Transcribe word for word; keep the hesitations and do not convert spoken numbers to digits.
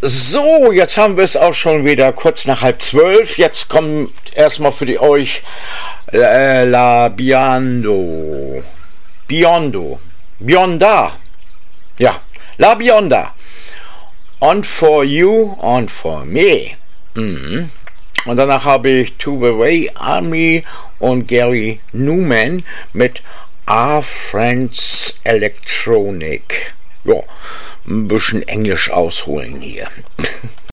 So, jetzt haben wir es auch schon wieder kurz nach halb zwölf. Jetzt kommt erstmal für die euch äh, La Biondo. Biondo. Bionda. Ja, La Bionda. On for you, on for me. Mhm. Und danach habe ich To the Way Army und Gary Newman mit Our Friends Electronic. Ja, ein bisschen Englisch ausholen hier.